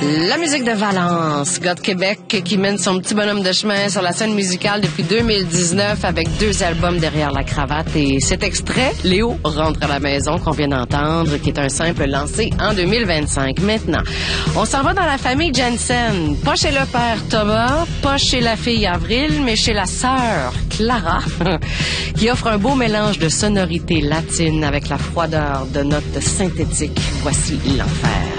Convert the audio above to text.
La musique de Valence, gars de Québec qui mène son petit bonhomme de chemin sur la scène musicale depuis 2019 avec 2 albums derrière la cravate. Et cet extrait, Léo rentre à la maison, qu'on vient d'entendre, qui est un simple lancé en 2025. Maintenant, on s'en va dans la famille Jensen. Pas chez le père Thomas, pas chez la fille Avril, mais chez la sœur Clara, qui offre un beau mélange de sonorités latines avec la froideur de notes synthétiques. Voici l'enfer.